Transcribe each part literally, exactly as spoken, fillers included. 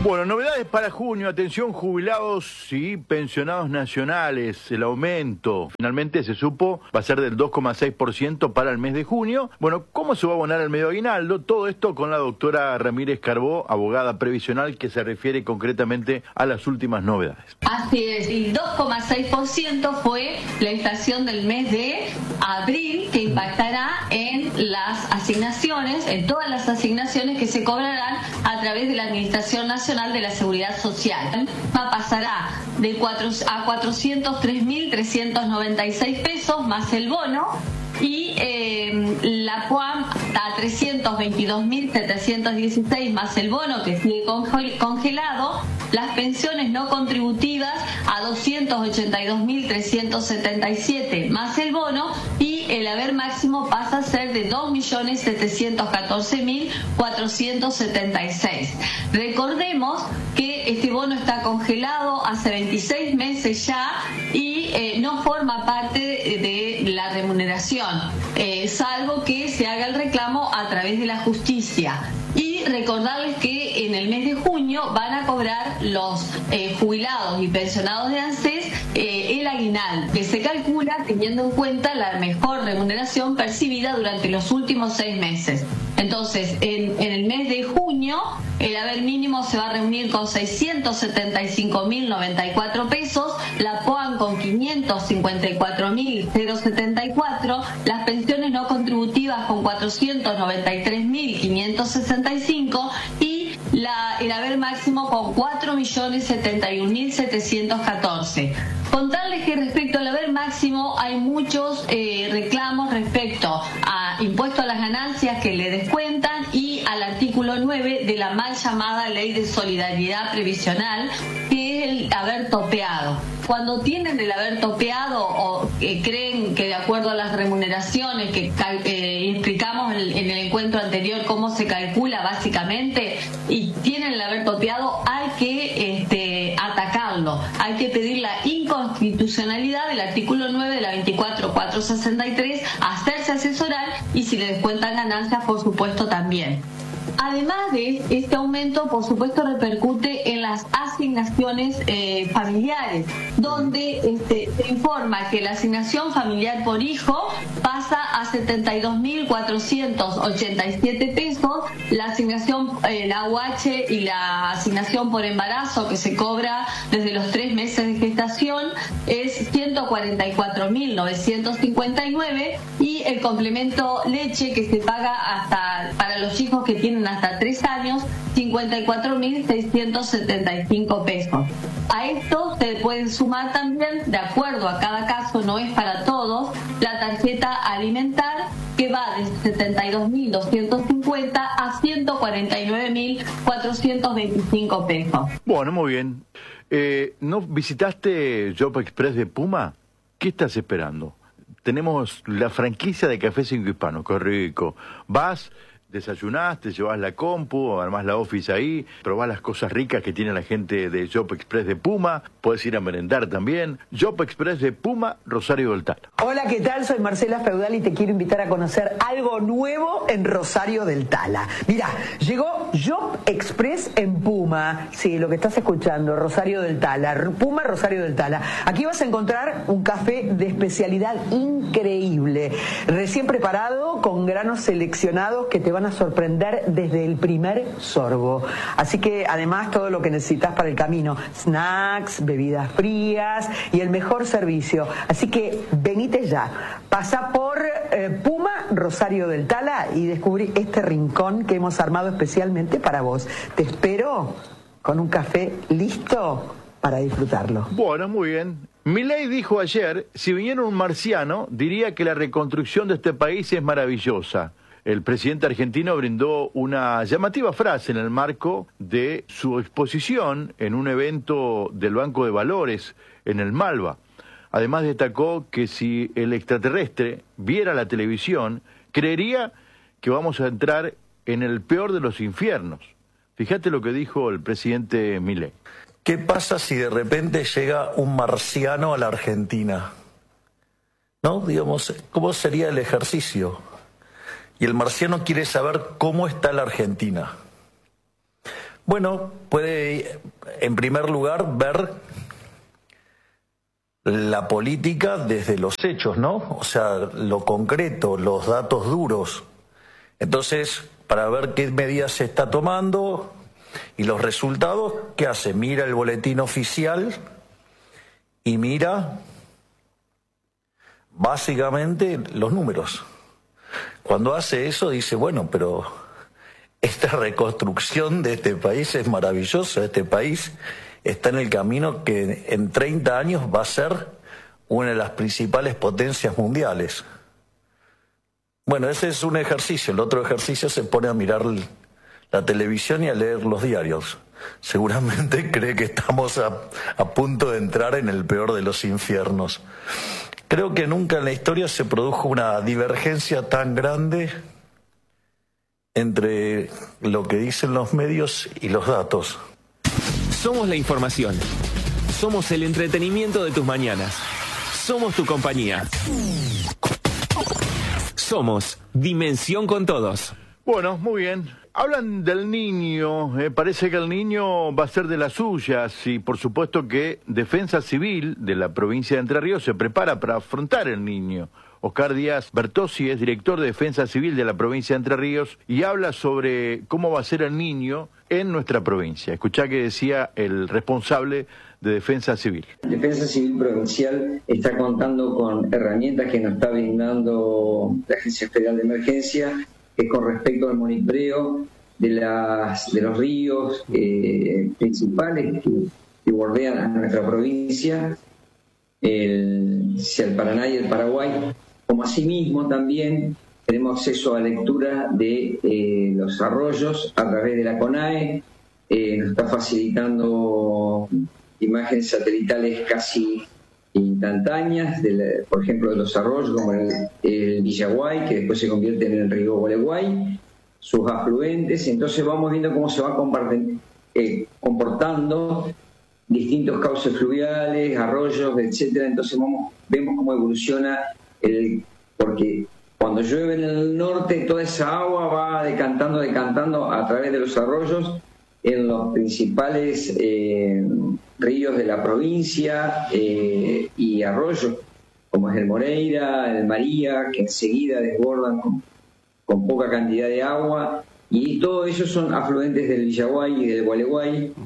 Bueno, novedades para junio. Atención, jubilados y pensionados nacionales. El aumento, finalmente se supo, va a ser del dos coma seis por ciento para el mes de junio. Bueno, ¿cómo se va a abonar el medio aguinaldo? Todo esto con la doctora Ramírez Carbó, abogada previsional, que se refiere concretamente a las últimas novedades. Así es, el dos coma seis por ciento fue la inflación del mes de abril, que impactará en las asignaciones, en todas las asignaciones que se cobrarán a través de la Administración Nacional de la Seguridad Social. Pasará de cuatro a cuatrocientos tres mil trescientos noventa y seis pesos más el bono, y eh, la P U A M a trescientos veintidós mil setecientos dieciséis más el bono, que sigue congelado. Las pensiones no contributivas a doscientos ochenta y dos mil trescientos setenta y siete más el bono, y el haber máximo pasa a ser de dos millones setecientos catorce mil cuatrocientos setenta y seis. Recordemos que este bono está congelado hace veintiséis meses ya y eh, no forma parte de la remuneración, eh, salvo que se haga el reclamo a través de la justicia. Y recordarles que en el mes de junio van a cobrar los eh, jubilados y pensionados de ANSES eh, el aguinaldo, que se calcula teniendo en cuenta la mejor remuneración percibida durante los últimos seis meses. Entonces, en, en el mes de junio, el haber mínimo se va a reunir con seiscientos setenta y cinco mil noventa y cuatro pesos, la P U A M con quinientos cincuenta y cuatro mil setenta y cuatro, las pensiones no contributivas con cuatrocientos noventa y tres mil quinientos sesenta y cinco y la, el haber máximo con cuatro millones setenta y un mil setecientos catorce. Contarles que respecto al haber máximo hay muchos eh, reclamos respecto a impuesto a las ganancias que le descuentan y al artículo nueve de la mal llamada Ley de Solidaridad Previsional, que es el haber topeado. Cuando tienen el haber topeado o eh, creen que de acuerdo a las remuneraciones que eh, explicamos en, en el encuentro anterior cómo se calcula básicamente, y tienen el haber topeado, hay que este, atacarlo, hay que pedir la inconstitucionalidad del artículo nueve de la veinticuatro mil cuatrocientos sesenta y tres, hacerse asesorar y si le descuentan ganancias, por supuesto, también. Además de este aumento, por supuesto, repercute en las asignaciones eh, familiares, donde este, se informa que la asignación familiar por hijo pasa a setenta y dos mil cuatrocientos ochenta y siete pesos, la asignación, eh, la U H y la asignación por embarazo que se cobra desde los tres meses de gestación es ciento cuarenta y cuatro mil novecientos cincuenta y nueve, y el complemento leche que se paga hasta para los hijos que tienen hasta tres años, cincuenta y cuatro mil seiscientos setenta y cinco pesos. A esto se pueden sumar también, de acuerdo a cada caso, no es para todos, la tarjeta alimentar, que va de setenta y dos mil doscientos cincuenta a ciento cuarenta y nueve mil cuatrocientos veinticinco pesos. Bueno, muy bien. Eh, ¿No visitaste Job Express de Puma? ¿Qué estás esperando? Tenemos la franquicia de Café Cinco Hispano, qué rico. Vas, desayunás, te llevas la compu, armás la office ahí, probás las cosas ricas que tiene la gente de Job Express de Puma, puedes ir a merendar también. Job Express de Puma, Rosario del Tala. Hola, ¿qué tal? Soy Marcela Feudal y te quiero invitar a conocer algo nuevo en Rosario del Tala. Mirá, llegó Job Express en Puma. Sí, lo que estás escuchando, Rosario del Tala. Puma, Rosario del Tala. Aquí vas a encontrar un café de especialidad increíble, recién preparado con granos seleccionados que te van a sorprender desde el primer sorbo. Así que además todo lo que necesitas para el camino, snacks, bebidas frías y el mejor servicio. Así que venite ya, pasa por eh, Puma, Rosario del Tala y descubrí este rincón que hemos armado especialmente para vos. Te espero con un café listo para disfrutarlo. Bueno, muy bien. Milei dijo ayer, si viniera un marciano, diría que la reconstrucción de este país es maravillosa. El presidente argentino brindó una llamativa frase en el marco de su exposición en un evento del Banco de Valores en el Malva. Además destacó que si el extraterrestre viera la televisión, creería que vamos a entrar en el peor de los infiernos. Fíjate lo que dijo el presidente Milei. ¿Qué pasa si de repente llega un marciano a la Argentina? ¿No? Digamos, ¿cómo sería el ejercicio? Y el marciano quiere saber cómo está la Argentina. Bueno, puede, en primer lugar, ver la política desde los hechos, ¿no? O sea, lo concreto, los datos duros. Entonces, para ver qué medidas se está tomando y los resultados, ¿qué hace? Mira el boletín oficial y mira básicamente los números. Cuando hace eso dice, bueno, pero esta reconstrucción de este país es maravillosa, este país está en el camino que en treinta años va a ser una de las principales potencias mundiales. Bueno, ese es un ejercicio. El otro ejercicio se pone a mirar la televisión y a leer los diarios. Seguramente cree que estamos a, a punto de entrar en el peor de los infiernos. Creo que nunca en la historia se produjo una divergencia tan grande entre lo que dicen los medios y los datos. Somos la información. Somos el entretenimiento de tus mañanas. Somos tu compañía. Somos Dimensión con Todos. Bueno, muy bien. Hablan del niño, eh, parece que el niño va a ser de las suyas y por supuesto que Defensa Civil de la provincia de Entre Ríos se prepara para afrontar el niño. Oscar Díaz Bertossi es director de Defensa Civil de la provincia de Entre Ríos y habla sobre cómo va a ser el niño en nuestra provincia. Escuchá que decía el responsable de Defensa Civil. Defensa Civil Provincial está contando con herramientas que nos está brindando la Agencia Federal de Emergencia, que es con respecto al monitoreo de, las, de los ríos eh, principales que, que bordean a nuestra provincia, el, el Paraná y el Paraguay, como asimismo también tenemos acceso a lectura de eh, los arroyos a través de la CONAE, eh, nos está facilitando imágenes satelitales casi instantáneas, de la, por ejemplo, de los arroyos como el, el Villaguay, que después se convierte en el río Gualeguay, sus afluentes. Entonces vamos viendo cómo se va eh, comportando distintos cauces fluviales, arroyos, etcétera. Entonces vamos, vemos cómo evoluciona el, porque cuando llueve en el norte toda esa agua va decantando, decantando a través de los arroyos en los principales eh, ríos de la provincia eh, y arroyos como es el Moreira, el María, que enseguida desbordan con, con poca cantidad de agua, y todo eso son afluentes del Villaguay y del Gualeguay. Uh-huh.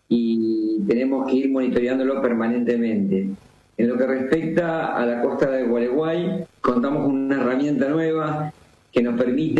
Y tenemos que ir monitoreándolo permanentemente. En lo que respecta a la costa del Gualeguay, contamos con una herramienta nueva que nos permite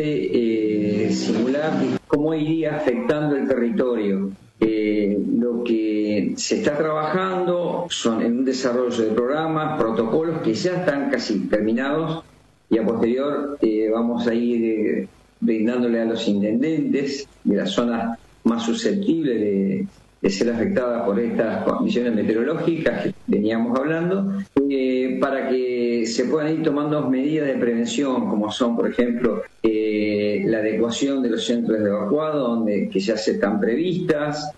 eh, simular cómo iría afectando el territorio. Eh, lo que se está trabajando son en un desarrollo de programas, protocolos que ya están casi terminados, y a posterior eh, vamos a ir eh, brindándole a los intendentes de las zonas más susceptibles de, de ser afectadas por estas condiciones meteorológicas que veníamos hablando, eh, para que se puedan ir tomando medidas de prevención, como son, por ejemplo, eh, la adecuación de los centros de evacuado, donde que ya se están previstas,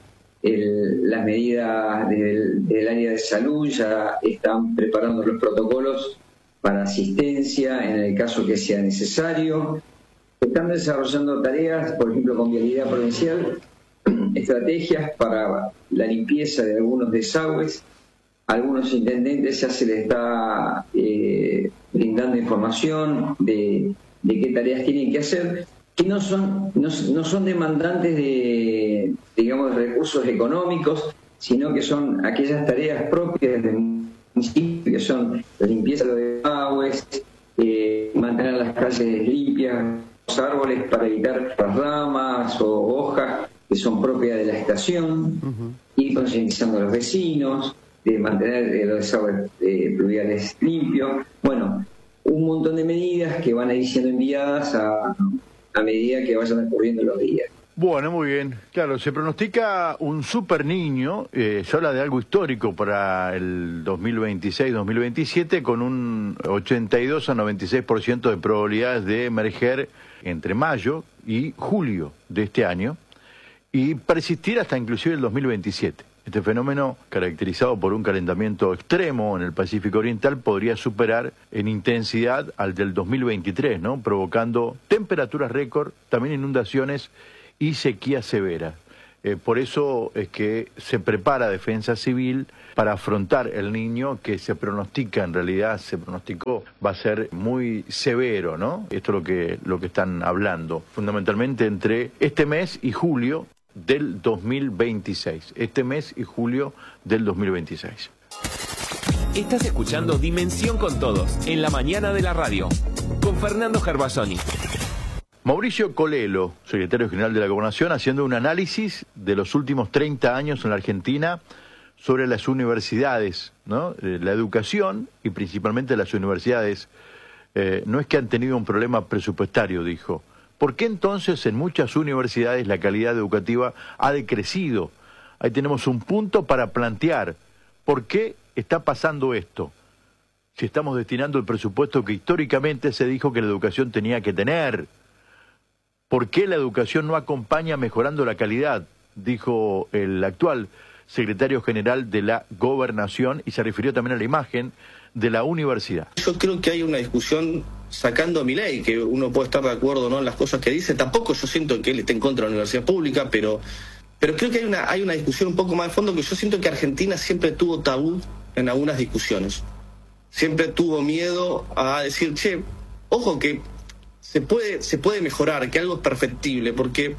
el, las medidas del, del área de salud ya están preparando los protocolos para asistencia en el caso que sea necesario. Están desarrollando tareas, por ejemplo, con Vialidad Provincial, estrategias para la limpieza de algunos desagües. A algunos intendentes ya se les está eh, brindando información de, de qué tareas tienen que hacer, que no son, no, no son demandantes de, digamos, de recursos económicos, sino que son aquellas tareas propias del municipio, que son la limpieza de los desagües, eh, mantener las calles limpias, los árboles para evitar las ramas o hojas que son propias de la estación, uh-huh. Ir concientizando a los vecinos, de mantener los desagües eh, pluviales limpios. Bueno, un montón de medidas que van a ir siendo enviadas a, a medida que vayan ocurriendo los días. Bueno, muy bien. Claro, se pronostica un super niño, eh, se habla de algo histórico para el dos mil veintiséis dos mil veintisiete, con un ochenta y dos a noventa y seis por ciento de probabilidades de emerger entre mayo y julio de este año, y persistir hasta inclusive el dos mil veintisiete. Este fenómeno, caracterizado por un calentamiento extremo en el Pacífico Oriental, podría superar en intensidad al del dos mil veintitrés, ¿no? Provocando temperaturas récord, también inundaciones y sequías severas. Eh, por eso es que se prepara Defensa Civil para afrontar el niño que se pronostica, en realidad se pronosticó, va a ser muy severo, ¿no? Esto es lo que, lo que están hablando, fundamentalmente entre este mes y julio del dos mil veintiséis. Este mes y julio del dos mil veintiséis. Estás escuchando Dimensión con Todos, en la mañana de la radio, con Fernando Gervasoni. Mauricio Colelo, secretario general de la Gobernación, haciendo un análisis de los últimos treinta años en la Argentina sobre las universidades, ¿no? La educación y principalmente las universidades. Eh, no es que han tenido un problema presupuestario, dijo. ¿Por qué entonces en muchas universidades la calidad educativa ha decrecido? Ahí tenemos un punto para plantear por qué está pasando esto. Si estamos destinando el presupuesto que históricamente se dijo que la educación tenía que tener. ¿Por qué la educación no acompaña mejorando la calidad? Dijo el actual secretario general de la Gobernación y se refirió también a la imagen de la universidad. Yo creo que hay una discusión sacando a Milei, que uno puede estar de acuerdo o no en las cosas que dice. Tampoco yo siento que él esté en contra de la universidad pública, pero, pero creo que hay una, hay una discusión un poco más de fondo, que yo siento que Argentina siempre tuvo tabú en algunas discusiones. Siempre tuvo miedo a decir, che, ojo que se puede, se puede mejorar, que algo es perfectible, porque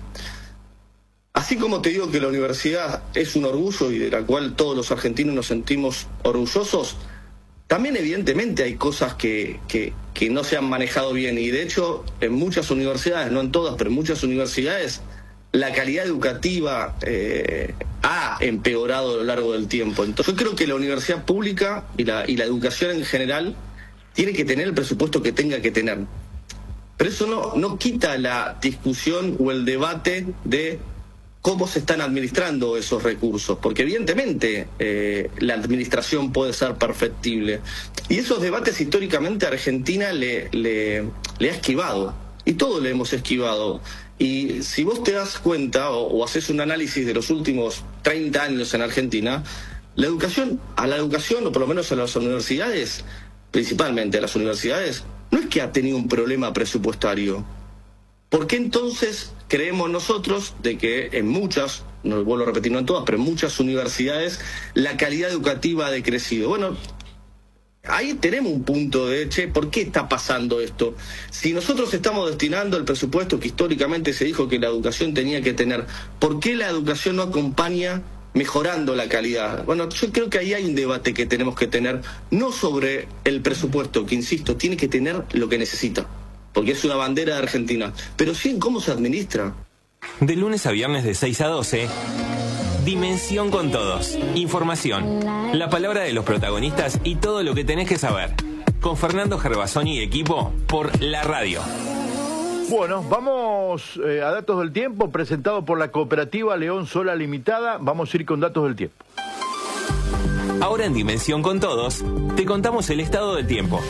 así como te digo que la universidad es un orgullo y de la cual todos los argentinos nos sentimos orgullosos, también evidentemente hay cosas que, que, que no se han manejado bien, y de hecho en muchas universidades, no en todas, pero en muchas universidades, la calidad educativa eh, ha empeorado a lo largo del tiempo. Entonces yo creo que la universidad pública y la, y la educación en general tiene que tener el presupuesto que tenga que tener. Pero eso no, no quita la discusión o el debate de cómo se están administrando esos recursos, porque evidentemente eh, la administración puede ser perfectible. Y esos debates históricamente a Argentina le, le, le ha esquivado, y todos le hemos esquivado. Y si vos te das cuenta o, o haces un análisis de los últimos treinta años en Argentina, la educación, a la educación, o por lo menos a las universidades, principalmente a las universidades, no es que ha tenido un problema presupuestario. ¿Por qué entonces creemos nosotros de que en muchas, no vuelvo a repetir, no en todas, pero en muchas universidades la calidad educativa ha decrecido? Bueno, ahí tenemos un punto de, che, ¿por qué está pasando esto? Si nosotros estamos destinando el presupuesto que históricamente se dijo que la educación tenía que tener, ¿por qué la educación no acompaña mejorando la calidad? Bueno, yo creo que ahí hay un debate que tenemos que tener, no sobre el presupuesto, que insisto, tiene que tener lo que necesita, porque es una bandera de Argentina, pero sí en cómo se administra. De lunes a viernes de seis a doce, Dimensión con Todos. Información, la palabra de los protagonistas y todo lo que tenés que saber. Con Fernando Gervasoni y equipo por la radio. Bueno, vamos eh, a datos del tiempo, presentado por la cooperativa León Sola Limitada. Vamos a ir con datos del tiempo. Ahora en Dimensión con Todos, te contamos el estado del tiempo.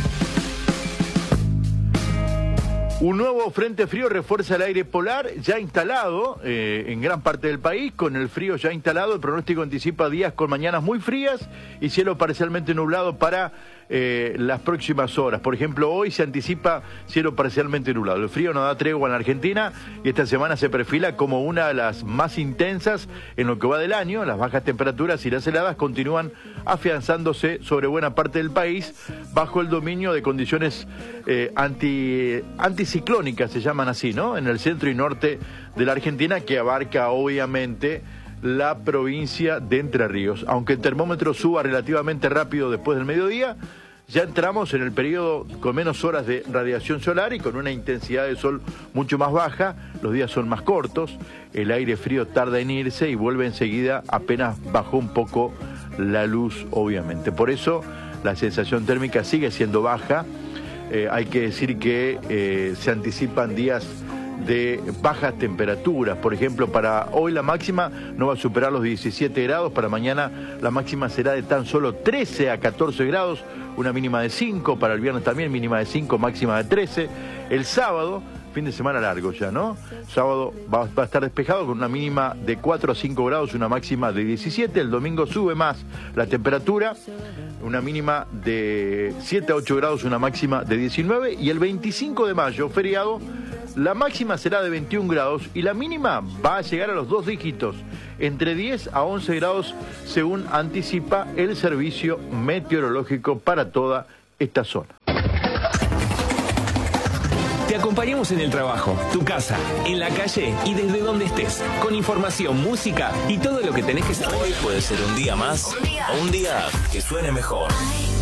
Un nuevo frente frío refuerza el aire polar ya instalado eh, en gran parte del país. Con el frío ya instalado, el pronóstico anticipa días con mañanas muy frías y cielo parcialmente nublado para eh, las próximas horas. Por ejemplo, hoy se anticipa cielo parcialmente nublado. El frío no da tregua en la Argentina y esta semana se perfila como una de las más intensas en lo que va del año. Las bajas temperaturas y las heladas continúan afianzándose sobre buena parte del país bajo el dominio de condiciones eh, anti, anticiclónicas, se llaman así, ¿no? En el centro y norte de la Argentina, que abarca obviamente la provincia de Entre Ríos. Aunque el termómetro suba relativamente rápido después del mediodía, ya entramos en el periodo con menos horas de radiación solar y con una intensidad de sol mucho más baja. Los días son más cortos, el aire frío tarda en irse y vuelve enseguida apenas bajó un poco la luz, obviamente. Por eso la sensación térmica sigue siendo baja. Eh, hay que decir que eh, se anticipan días de bajas temperaturas. Por ejemplo, para hoy la máxima no va a superar los diecisiete grados, para mañana la máxima será de tan solo trece a catorce grados, una mínima de cinco, para el viernes también mínima de cinco, máxima de trece. El sábado, fin de semana largo ya, ¿no? Sábado va, va a estar despejado con una mínima de cuatro a cinco grados, una máxima de diecisiete. El domingo sube más la temperatura, una mínima de siete a ocho grados, una máxima de diecinueve. Y el veinticinco de mayo, feriado, La máxima será de veintiún grados y la mínima va a llegar a los dos dígitos, entre diez a once grados, según anticipa el Servicio Meteorológico para toda esta zona. Te acompañamos en el trabajo, tu casa, en la calle y desde donde estés, con información, música y todo lo que tenés que saber. Hoy puede ser un día más o un día que suene mejor.